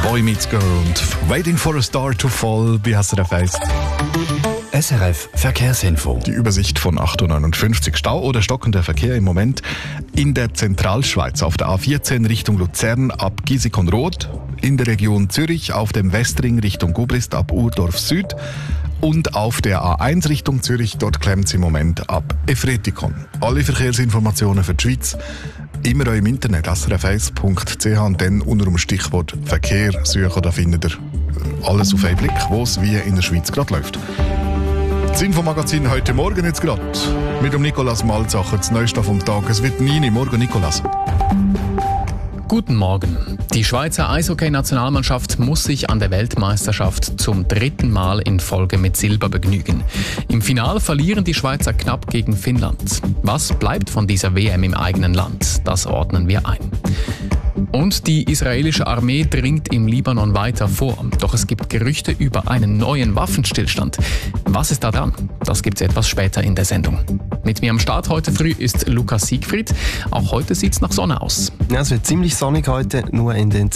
Boy Meets Girl und Waiting for a Star to Fall bei SRF 1. SRF Verkehrsinfo. Die Übersicht von 8:59 Stau oder stockender Verkehr im Moment in der Zentralschweiz auf der A14 Richtung Luzern ab Gisikon-Roth, in der Region Zürich auf dem Westring Richtung Gubrist ab Urdorf Süd und auf der A1 Richtung Zürich, dort klemmt es im Moment ab Efretikon. Alle Verkehrsinformationen für die Schweiz immer auch im Internet srf1.ch und dann unter dem Stichwort Verkehr suchen, da findet ihr alles auf einen Blick, wo es wie in der Schweiz gerade läuft. Das Infomagazin heute Morgen jetzt gerade mit dem Nicolas Malzacher, das Neueste vom Tag. Es wird 9 Uhr. Morgen, Nicolas. Guten Morgen. Die Schweizer Eishockey-Nationalmannschaft muss sich an der Weltmeisterschaft zum 3. Mal in Folge mit Silber begnügen. Im Finale verlieren die Schweizer knapp gegen Finnland. Was bleibt von dieser WM im eigenen Land? Das ordnen wir ein. Und die israelische Armee dringt im Libanon weiter vor. Doch es gibt Gerüchte über einen neuen Waffenstillstand. Was ist da dran? Das gibt's etwas später in der Sendung. Mit mir am Start heute früh ist Lukas Siegfried. Auch heute sieht's nach Sonne aus. Ja, es wird ziemlich sonnig heute, nur in den